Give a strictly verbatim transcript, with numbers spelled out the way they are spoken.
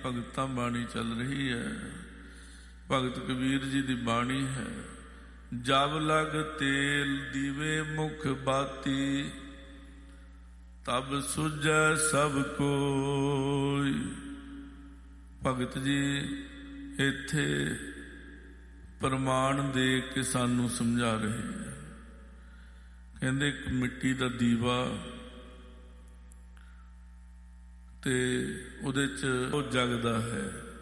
ਭਗਤਾਂ ਬਾਣੀ ਚੱਲ ਰਹੀ ਹੈ। ਭਗਤ ਕਬੀਰ ਜੀ ਦੀ ਬਾਣੀ ਹੈ। ਜਬ ਲਗ ਤੇਲ ਦੀਵੇ ਮੁਖ ਬਾਤੀ, ਤਬ ਸੁਝੈ ਸਭ ਕੋਈ। ਭਗਤ ਜੀ ਇੱਥੇ ਪ੍ਰਮਾਣ ਦੇ ਕੇ ਸਾਨੂੰ ਸਮਝਾ ਰਹੇ ਹੈ। ਕਹਿੰਦੇ ਇੱਕ ਮਿੱਟੀ ਦਾ ਦੀਵਾ ਤੇ ਉਹਦੇ 'ਚ ਉਹ ਜਗਦਾ ਹੈ,